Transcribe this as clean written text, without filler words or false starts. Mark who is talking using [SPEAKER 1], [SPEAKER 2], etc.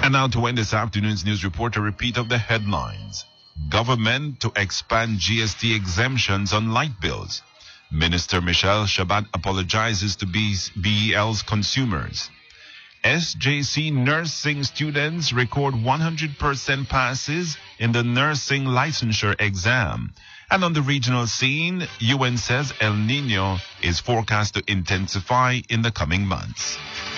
[SPEAKER 1] And now to end this afternoon's news report, a repeat of the headlines. Government to expand GST exemptions on light bills. Minister Michelle Shabat apologizes to BEL's consumers. SJC nursing students record 100% passes in the nursing licensure exam. And on the regional scene, UN says El Nino is forecast to intensify in the coming months.